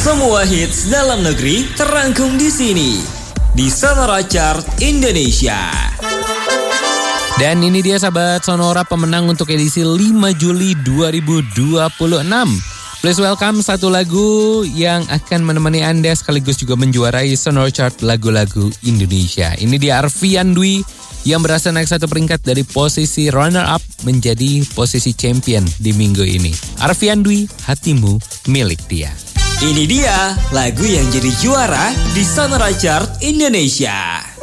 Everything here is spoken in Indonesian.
Semua hits dalam negeri terangkum di sini di Sonora Chart Indonesia. Dan ini dia sahabat Sonora pemenang untuk edisi 5 Juli 2026. Please welcome satu lagu yang akan menemani Anda sekaligus juga menjuarai Sonora Chart lagu-lagu Indonesia. Ini dia Arfian Dwi yang berhasil naik satu peringkat dari posisi runner up menjadi posisi champion di minggu ini. Arfian Dwi, hatimu milik dia. Ini dia lagu yang jadi juara di Sonora Chart Indonesia.